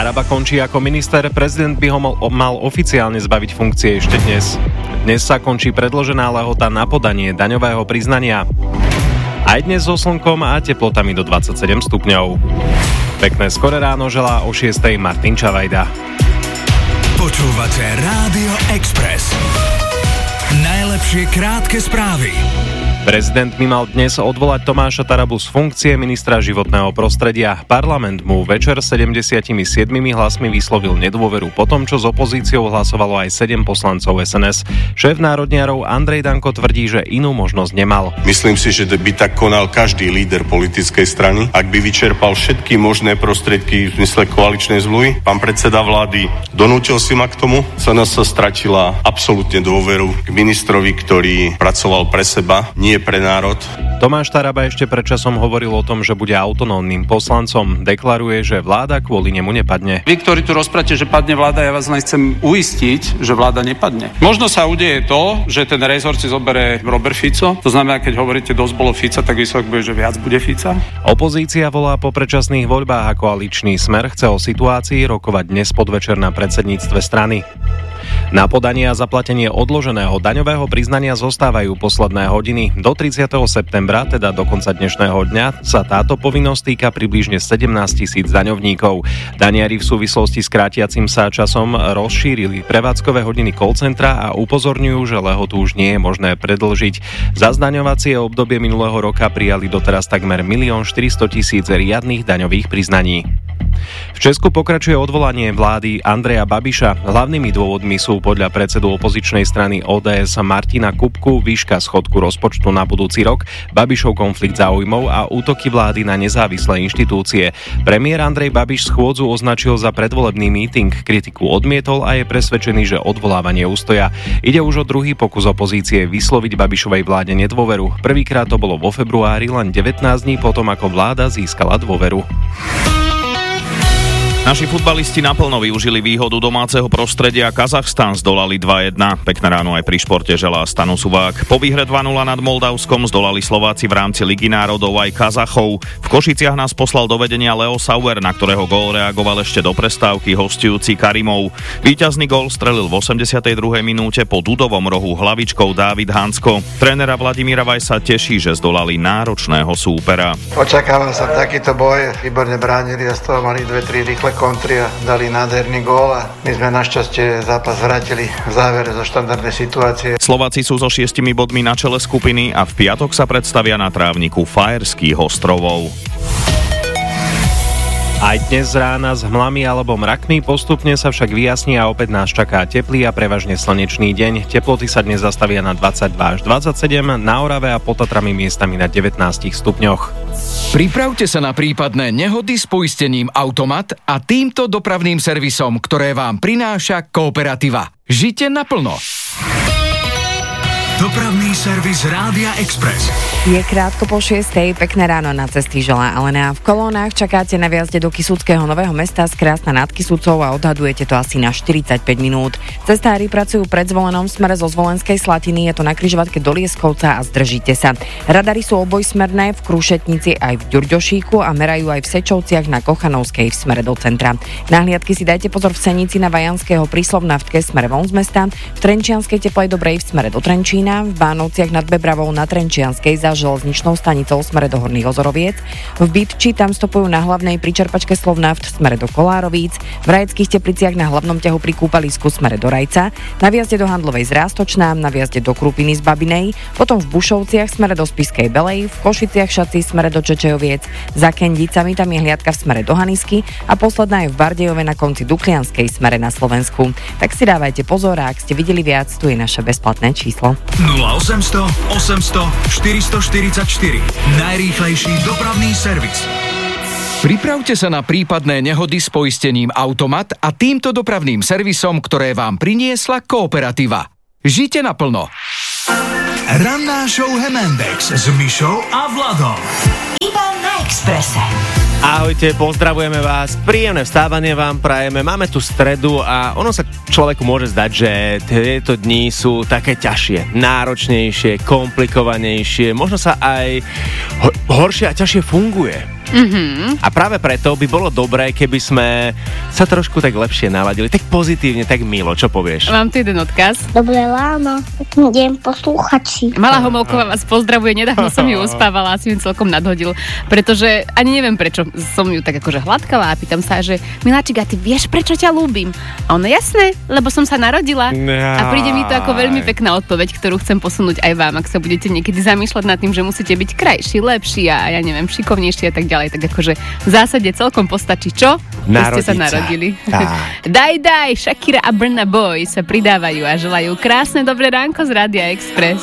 Taraba končí ako minister, prezident by ho mal oficiálne zbaviť funkcie ešte dnes. Dnes sa končí predĺžená lehota na podanie daňového priznania. Aj dnes so slnkom a teplotami do 27 stupňov. Pekné skore ráno želá o 6:00 Martin Čavajda. Počúvate Rádio Express. Najlepšie krátke správy. Prezident by mal dnes odvolať Tomáša Tarabu z funkcie ministra životného prostredia. Parlament mu večer 77 hlasmi vyslovil nedôveru po tom, čo s opozíciou hlasovalo aj 7 poslancov SNS. Šéf národniarov Andrej Danko tvrdí, že inú možnosť nemal. Myslím si, že by tak konal každý líder politickej strany, ak by vyčerpal všetky možné prostriedky v zmysle koaličnej zmluvy. Pán predseda vlády donútil si ma k tomu. SNS stratila absolútne dôveru k ministrovi, ktorý pracoval pre seba, nie pre národ. Tomáš Taraba ešte pred časom hovoril o tom, že bude autonómnym poslancom. Deklaruje, že vláda kvôli nemu nepadne. Vy, ktorí tu rozprávate, že padne vláda, ja vás len chcem uistiť, že vláda nepadne. Možno sa udeje to, že ten rezort si zoberie Robert Fico. To znamená, keď hovoríte dosť bolo Fica, tak výsledok bude, že viac bude Fica. Opozícia volá po predčasných voľbách a koaličný Smer chce o situácii rokovať dnes podvečer na predsedníctve strany. Na podanie a zaplatenie odloženého daňového priznania zostávajú posledné hodiny. Do 30. septembra, teda do konca dnešného dňa, sa táto povinnosť týka približne 17 000 daňovníkov. Daniari v súvislosti s krátiacim sa časom rozšírili prevádzkové hodiny call centra a upozorňujú, že lehotu už nie je možné predĺžiť. Za zdaňovacie obdobie minulého roka prijali doteraz takmer 1 400 000 riadnych daňových priznaní. V Česku pokračuje odvolanie vlády Andreja Babiša. Hlavnými dôvodmi sú podľa predsedu opozičnej strany ODS Martina Kupku výška schodku rozpočtu na budúci rok, Babišov konflikt záujmov a útoky vlády na nezávislé inštitúcie. Premiér Andrej Babiš schôdzu označil za predvolebný míting, kritiku odmietol a je presvedčený, že odvolávanie ustoja. Ide už o druhý pokus opozície vysloviť Babišovej vláde nedôveru. Prvýkrát to bolo vo februári, len 19 dní potom, ako vláda získala dôveru. Naši futbalisti naplno využili výhodu domáceho prostredia. Kazachstan zdolali 2-1. Pekné ráno aj pri športe želá Stano Subák. Po výhre 2-0 nad Moldavskom zdolali Slováci v rámci Ligy národov aj Kazachov. V Košiciach nás poslal do vedenia Leo Sauer, na ktorého gól reagoval ešte do prestávky hostujúci Karimov. Víťazný gól strelil v 82. minúte po Dudovom rohu hlavičkou Dávid Hansko. Trénera Vladimíra Vajsa teší, že zdolali náročného súpera. Očakával som takýto boj, výborne bránili a z toho mali 2-3 rýchle kontry a dali nádherný gól a my sme našťastie zápas vrátili v závere zo štandardnej situácie. Slováci sú so 6 bodmi na čele skupiny a v piatok sa predstavia na trávniku Fajerských ostrovov. Aj dnes z rána s hmlami alebo mrakmi, postupne sa však vyjasní a opäť nás čaká teplý a prevažne slnečný deň. Teploty sa dnes zastavia na 22 až 27, na Orave a pod Tatrami miestami na 19 stupňoch. Pripravte sa na prípadné nehody s poistením Automat a týmto dopravným servisom, ktoré vám prináša Kooperativa. Žite naplno. Dopravný servis Rádia Express. Je krátko po 6:00, pekné ráno na cesty želá Alena. V kolónach čakáte na viazde do Kysuckého Nového Mesta z Krásna nad Kysucou a odhadujete to asi na 45 minút. Cestári pracujú pred Zvolenom v smere zo Zvolenskej Slatiny, je to na križovatke do Lieskovca a zdržíte sa. Radary sú obojsmerné v Krúšetnici aj v Ďurďošíku a merajú aj v Sečovciach na Kochanovskej v smere do centra. Na hliadky si dajte pozor v Senici na Vajanského príslov na Vtke smere von z mesta, v Trenčianskej Teplej Dobrej v smere do Trenčína, v Bánovciach nad Bebravou na Trenčianskej za železničnou stanicou v smere do Horných Ozoroviec, v Bytči tam stopujú na hlavnej pri čerpačke Slovnaft v smere do Kolárovíc, v Rajeckých Tepliciach na hlavnom ťahu pri kúpalisku v smere do Rajca, na viazde do Handlovej z Rástočná, na viazde do Krupiny z Babinej, potom v Bušovciach v smere do Spišskej Belej, v Košiciach Šaci v smere do Čečejoviec, za Kendicami tam je hliadka v smere do Hanisky a posledná je v Bardejove na konci Duklianskej smere na Slovensku. Tak si dávajte pozor a ak ste videli viac, tu je naše bezplatné číslo. 0800 800 444. Najrýchlejší dopravný servis. Pripravte sa na prípadné nehody s poistením Automat a týmto dopravným servisom, ktoré vám priniesla Kooperativa. Žite naplno. Ranná show Hemendex s Mišou a Vladom. Iba na Expresse. Ahojte, pozdravujeme vás, príjemné vstávanie vám prajeme, máme tu stredu a ono sa človeku môže zdať, že tieto dni sú také ťažšie, náročnejšie, komplikovanejšie, možno sa aj horšie a ťažšie funguje. A práve preto by bolo dobré, keby sme sa trošku tak lepšie naladili, tak pozitívne, tak milo, čo povieš? Mám tu jeden odkaz. Dobré ráno, pekný deň posluchači. Malá Homolková vás pozdravuje, nedávno som ju uspávala, asi mi celkom nadhodil, pretože ani neviem prečo, som ju tak akože hladkala a pýtam sa, že Miláčik, a ty vieš, prečo ťa ľúbim? A ona, jasné, lebo som sa narodila. A príde mi to ako veľmi pekná odpoveď, ktorú chcem posunúť aj vám, ak sa budete niekedy zamýšľať nad tým, že musíte byť krajší, lepší a ja neviem, šikovnejší a tak ďalej, tak akože v zásade celkom postačí čo? Že ste sa narodili. Daj, Shakira a Burna Boy sa pridávajú a želajú krásne dobré ránko z Rádia Express.